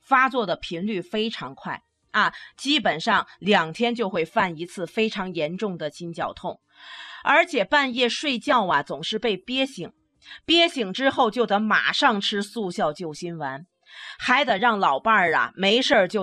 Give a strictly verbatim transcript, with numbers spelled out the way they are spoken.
发作的频率非常快啊，基本上两天就会犯一次非常严重的筋绞痛，而且半夜睡觉啊总是被憋醒，憋醒之后就得马上吃速效救心丸，还得让老伴儿啊没事就